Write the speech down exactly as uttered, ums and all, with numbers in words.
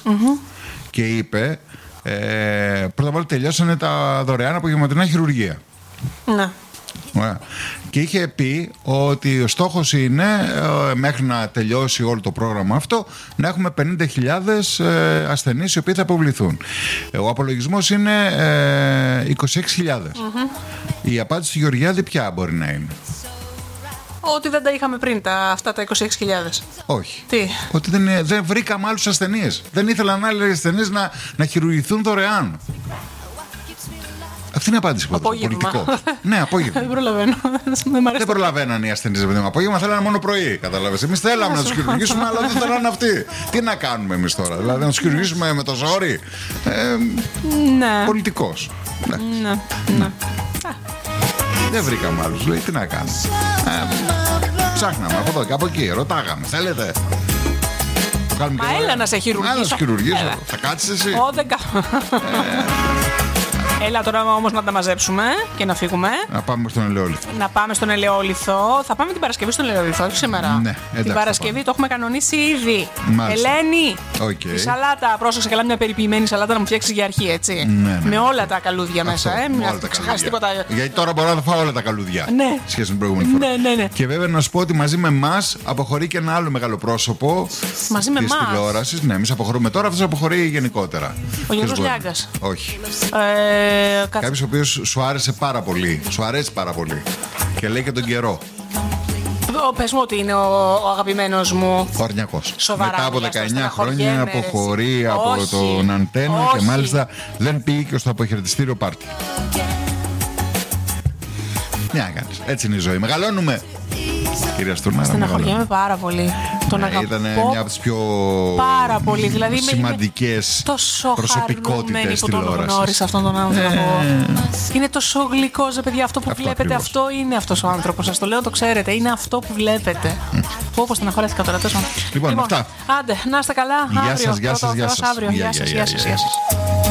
Mm-hmm. Και είπε, ε, πρώτα απ' όλα τελειώσανε τα δωρεάν απογευματινά χειρουργία. Ναι. Ωραία. Και είχε πει ότι ο στόχος είναι ε, μέχρι να τελειώσει όλο το πρόγραμμα αυτό να έχουμε πενήντα χιλιάδες ε, ασθενείς οι οποίοι θα αποβληθούν. Ε, ο απολογισμός είναι ε, είκοσι έξι χιλιάδες. Mm-hmm. Η απάντηση του Γεωργιάδη ποια μπορεί να είναι? Ότι δεν τα είχαμε πριν τα, αυτά τα είκοσι έξι χιλιάδες. Όχι. Τι? Ότι δεν, δεν βρήκαμε άλλους ασθενείς. Δεν ήθελαν άλλοι ασθενείς να, να χειρουργηθούν δωρεάν. Αυτή είναι η απάντηση που έδωσε. Πολιτικό. Ναι, απόγευμα. Δεν προλαβαίνω. Δεν προλαβαίναν οι ασθενείς. Απόγευμα θέλανε μόνο πρωί. Κατάλαβες. Εμείς θέλαμε να τους χειρουργήσουμε, αλλά δεν θέλανε αυτοί. Τι να κάνουμε εμείς τώρα? Δηλαδή να τους χειρουργήσουμε με το ζόρι? Ε, ναι. Πολιτικός. Ναι. Ναι. ναι. Δεν βρήκαμε άλλους. Λέει, τι να κάνουμε. Ε, ψάχναμε από εδώ και από εκεί. Ρωτάγαμε. Θέλετε? Μα έλα να σε χειρουργήσω. Έλα να σε χειρουργήσω. Θα κάτσεις εσύ? Ω, δεν κάνω. Έλα τώρα όμως να τα μαζέψουμε και να φύγουμε. Να πάμε στον Ελαιόλιθο. Να πάμε στον Ελαιόλιθο. Θα πάμε την Παρασκευή στον Ελαιόλιθο, όχι σήμερα. Ναι, εντάξει, την Παρασκευή το έχουμε κανονίσει ήδη. Μάλιστα. Ελένη! Okay. Η σαλάτα, πρόσεξε καλά, μια περιποιημένη σαλάτα να μου φτιάξει για αρχή, έτσι. Ναι, ναι, με όλα τα καλούδια αυτό, μέσα, ε. Μην ξεχάσει τίποτα. Γιατί τώρα μπορώ να φάω όλα τα καλούδια. Ναι. Σχέση με την προηγούμενη φορά. Ναι, ναι, ναι. Και βέβαια να σου πω ότι μαζί με εμάς αποχωρεί και ένα άλλο μεγάλο πρόσωπο μαζί με της τηλεόρασης. Ναι, εμείς αποχωρούμε τώρα, αυτός αποχωρεί γενικότερα. Ο Γιώργος Λιάγκας. Όχι. Ε, Κάποιος ο οποίος σου άρεσε πάρα πολύ. Σου αρέσει πάρα πολύ. Και λέει και τον καιρό. Πες μου ότι είναι ο, ο αγαπημένος μου. Ο Αρνιακός. Σοβαρά, μετά από δεκαεννιά χρόνια αποχωρεί από όχι, τον Αντένα όχι. Και μάλιστα δεν πήγε και στο αποχαιρετιστήριο πάρτι. Μια κάνεις. Έτσι είναι η ζωή. Μεγαλώνουμε. Κυρία Στουρνάρα. Στεναχωριέμαι πάρα πολύ. Τον ναι, αγαπώ. Ήταν μια από τις πιο πάρα πολύ. Δηλαδή, σημαντικές προσωπικότητες που τον γνώρισα αυτόν τον άνθρωπο. Ε... Είναι τόσο γλυκός, παιδιά. Αυτό που αυτό βλέπετε, ακριβώς. Αυτό είναι αυτός ο άνθρωπος. Σας το λέω, το ξέρετε. Είναι αυτό που βλέπετε. Πω, πως στεναχωρέθηκα τώρα. Λοιπόν, λοιπόν, αυτά. Άντε, να είστε καλά. Γεια σας, γεια σας, γεια σας. Γεια σας, γεια σας.